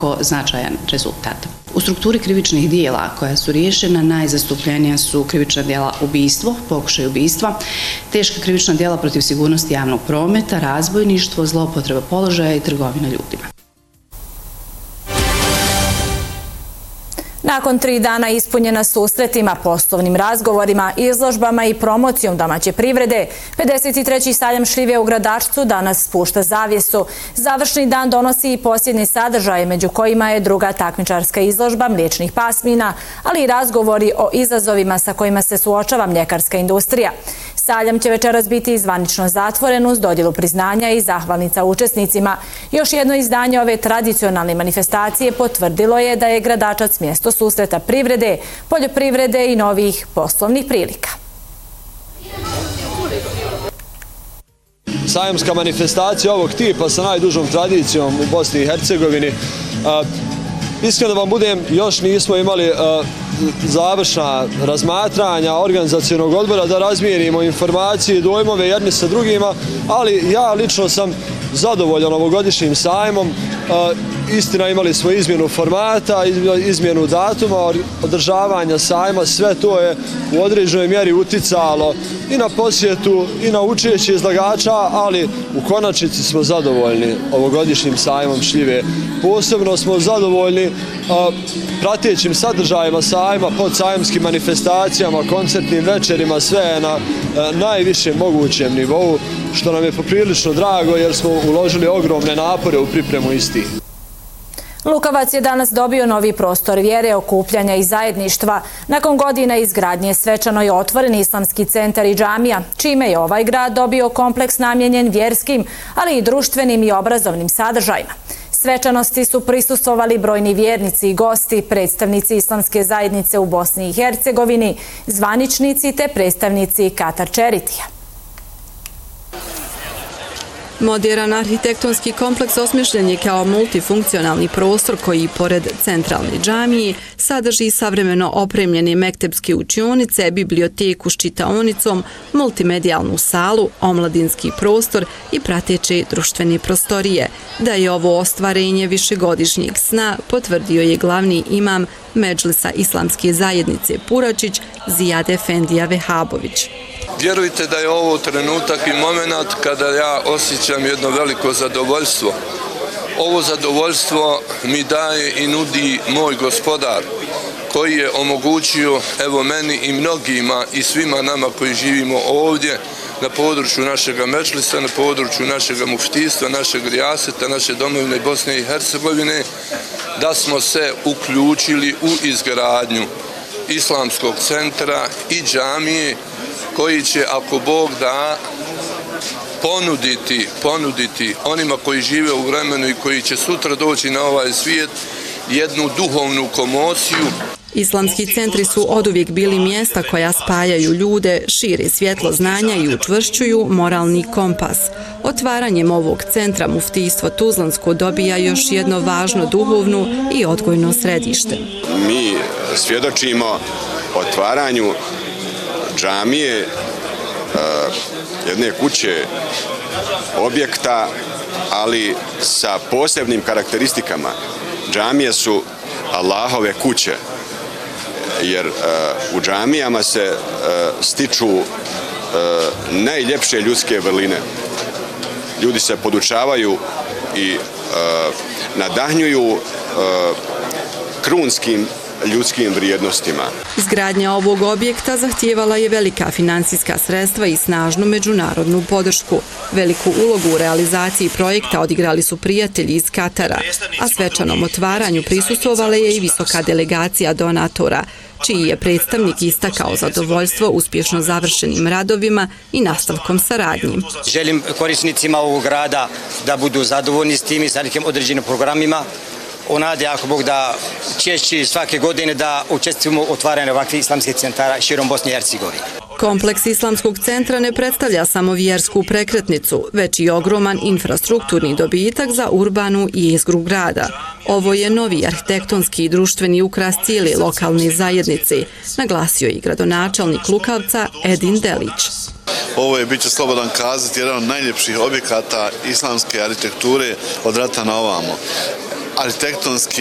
značajan rezultat. U strukturi krivičnih dijela koja su riješena najzastupljenija su krivična dijela ubistvo, pokušaj ubistva, teška krivična dijela protiv sigurnosti javnog prometa, razbojništvo, zloupotreba položaja i trgovina ljudima. Nakon 3 dana ispunjena susretima, poslovnim razgovorima, izložbama i promocijom domaće privrede, 53. sajam šljive u Gradačcu danas spušta zavjesu. Završni dan donosi i posljednje sadržaje, među kojima je druga takmičarska izložba mliječnih pasmina, ali i razgovori o izazovima sa kojima se suočava mljekarska industrija. Sajam će večeras biti zvanično zatvoren uz dodjelu priznanja i zahvalnica učesnicima. Još jedno izdanje ove tradicionalne manifestacije potvrdilo je da je Gradačac mjesto susreta privrede, poljoprivrede i novih poslovnih prilika. Sajamska manifestacija ovog tipa sa najdužom tradicijom u Bosni i Hercegovini. Iskreno da vam budem, još nismo imali završna razmatranja organizacionog odbora da razmijenimo informacije i dojmove jedni sa drugima, ali ja lično sam zadovoljan ovogodišnjim sajmom. Istina, imali smo izmjenu formata, izmjenu datuma, održavanja sajma, sve to je u određenoj mjeri uticalo i na posjetu i na učešće izlagača, ali u konačnici smo zadovoljni ovogodišnjim sajmom šljive. Posebno smo zadovoljni pratećim sadržajima sajma, podsajamskim manifestacijama, koncertnim večerima, sve je na najvišem mogućem nivou, što nam je poprilično drago jer smo uložili ogromne napore u pripremu istih. Lukavac je danas dobio novi prostor vjere, okupljanja i zajedništva. Nakon godina izgradnje svečano je otvoren islamski centar i džamija, čime je ovaj grad dobio kompleks namijenjen vjerskim, ali i društvenim i obrazovnim sadržajima. Svečanosti su prisustvovali brojni vjernici i gosti, predstavnici islamske zajednice u Bosni i Hercegovini, zvaničnici te predstavnici Katar Charitija. Moderan arhitektonski kompleks osmišljen je kao multifunkcionalni prostor koji, pored centralne džamije, sadrži savremeno opremljene mektepske učionice, biblioteku s čitaonicom, multimedijalnu salu, omladinski prostor i prateće društvene prostorije. Da je ovo ostvarenje višegodišnjeg sna, potvrdio je glavni imam Medžlisa islamske zajednice Puračić, Zijad Efendija Vehabović. Vjerujte da je ovo trenutak i moment kada ja osjećam jedno veliko zadovoljstvo. Ovo zadovoljstvo mi daje i nudi moj gospodar, koji je omogućio evo meni i mnogima i svima nama koji živimo ovdje na području našega Medžlisa, na području našega muftijstva, našeg rijaseta, naše domovine Bosne i Hercegovine, da smo se uključili u izgradnju islamskog centra i džamije, koji će, ako Bog da, ponuditi onima koji žive u vremenu i koji će sutra doći na ovaj svijet jednu duhovnu komociju. Islamski centri su oduvijek bili mjesta koja spajaju ljude, šire svjetlo znanja i učvršćuju moralni kompas. Otvaranjem ovog centra muftijstvo Tuzlansko dobija još jedno važno duhovno i odgojno središte. Mi svjedočimo otvaranju džamije, jedne kuće, objekta, ali sa posebnim karakteristikama. Džamije su Allahove kuće, jer u džamijama se stiču najljepše ljudske vrline. Ljudi se podučavaju i nadahnjuju krunskim ljudskim vrijednostima. Izgradnja ovog objekta zahtijevala je velika financijska sredstva i snažnu međunarodnu podršku. Veliku ulogu u realizaciji projekta odigrali su prijatelji iz Katara, a svečanom otvaranju prisustvovala je i visoka delegacija donatora, čiji je predstavnik istakao zadovoljstvo uspješno završenim radovima i nastavkom saradnji. Želim korisnicima ovog grada da budu zadovoljni s tim i sa nekim određenim programima. U nadi, ako Bog da, češći svake godine da učestvujemo u otvaranju ovakvih islamskih centara širom Bosne i Hercegovine. Kompleks islamskog centra ne predstavlja samo vjersku prekretnicu, već i ogroman infrastrukturni dobitak za urbanu jezgru grada. Ovo je novi arhitektonski i društveni ukras cijele lokalne zajednice, naglasio i gradonačelnik Lukavca Edin Delić. Ovo je, bit će slobodan kazati, jedan od najljepših objekata islamske arhitekture od rata na ovamo. arhitektonski